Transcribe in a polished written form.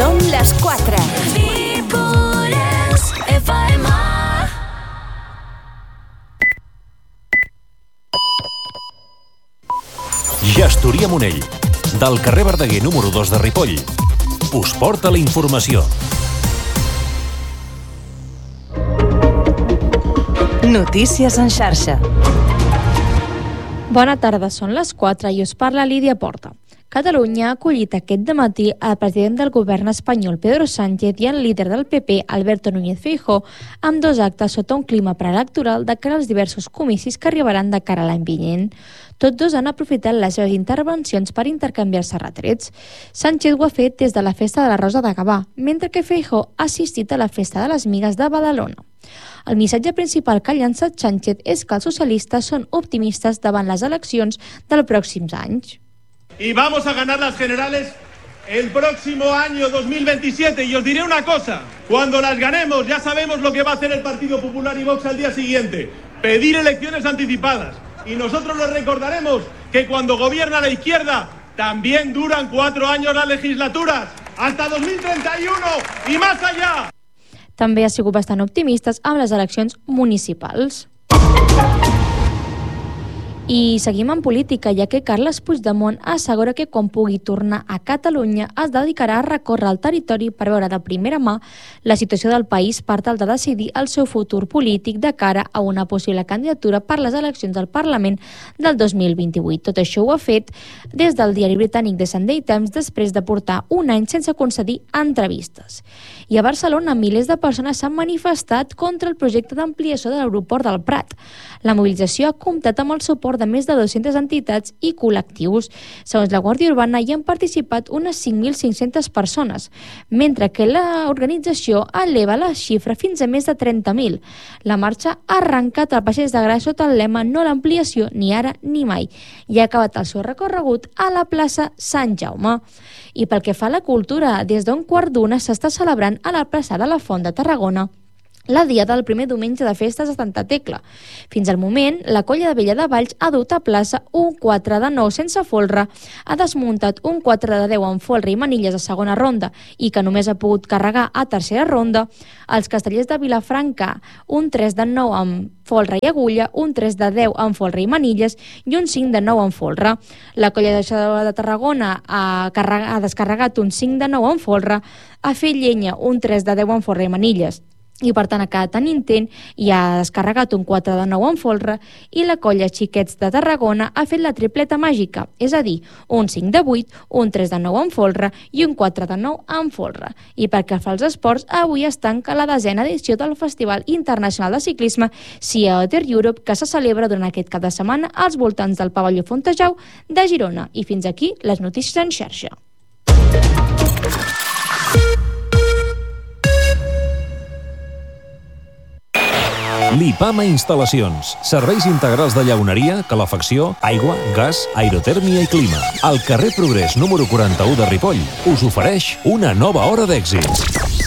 Som les 4. Ripollès FM. Gestoria Monell, del carrer Verdaguer número 2 de Ripoll, us porta la informació. Notícies en xarxa. Bona tarda, són les 4 i us parla Lídia Porta. Catalunya ha acollit aquest dematí el president del govern espanyol Pedro Sánchez i el líder del PP Alberto Núñez Feijóo amb 2 actes sota un clima preelectoral de cara als diversos comicis que arribaran de cara a l'any vinent. Tots dos han aprofitat les seves intervencions per intercanviar-se retrets. Sánchez ho ha fet des de la Festa de la Rosa de Gavà, mentre que Feijóo ha assistit a la Festa de les Migues de Badalona. El missatge principal que ha llançat Sánchez és que els socialistes són optimistes davant les eleccions dels pròxims anys. Y vamos a ganar las generales el próximo año 2027. Y os diré una cosa, cuando las ganemos ya sabemos lo que va a hacer el Partido Popular y Vox al día siguiente, pedir elecciones anticipadas. Y nosotros les recordaremos que cuando gobierna la izquierda también duran 4 años las legislaturas, hasta 2031 y más allá. També ha sigut bastant optimistes amb les eleccions municipals. I seguim en política, ja que Carles Puigdemont assegura que quan pugui tornar a Catalunya es dedicarà a recórrer el territori per veure de primera mà la situació del país per tal de decidir el seu futur polític de cara a una possible candidatura per les eleccions al Parlament del 2028. Tot això ho ha fet des del diari britànic The Sunday Times després de portar un any sense concedir entrevistes. I a Barcelona, milers de persones s'han manifestat contra el projecte d'ampliació de l'aeroport del Prat. La mobilització ha comptat amb el suport de més de 200 entitats i col·lectius. Segons la Guàrdia Urbana, hi han participat unes 5.500 persones, mentre que l'organització eleva la xifra fins a més de 30.000. La marxa ha arrencat al Passeig de Gràcia sota el lema "No l'ampliació, ni ara ni mai", i ha acabat el seu recorregut a la plaça Sant Jaume. I pel que fa a la cultura, des d'un 1:15 s'està celebrant a la plaça de la Font de Tarragona la diada del primer diumenge de festes de Santa Tecla. Fins al moment, la colla de Vella de Valls ha dut a plaça un 4 de 9 sense folre, ha desmuntat un 4 de 10 amb folre i manilles a segona ronda i que només ha pogut carregar a tercera ronda. Els castellers de Vilafranca, un 3 de 9 amb folre i agulla, un 3 de 10 amb folre i manilles i un 5 de 9 amb folre. La colla de Tarragona ha descarregat un 5 de 9 amb folre, ha fet llenya un 3 de 10 amb folre i manilles i per tant ha quedat en intent i ha descarregat un 4 de 9 amb folre, i la colla Xiquets de Tarragona ha fet la tripleta màgica, és a dir, un 5 de 8, un 3 de 9 amb folre i un 4 de 9 amb folre. I perquè fa els esports, avui es tanca la 10a edició del Festival Internacional de Ciclisme Sea Otter Europe, que se celebra durant aquest cap de setmana als voltants del pavelló Fontejau de Girona. I fins aquí les notícies en xarxa. Lipama Instal·lacions. Serveis integrals de llauneria, calefacció, aigua, gas, aerotèrmia i clima. Al carrer Progrés número 41 de Ripoll us ofereix una nova hora d'èxits.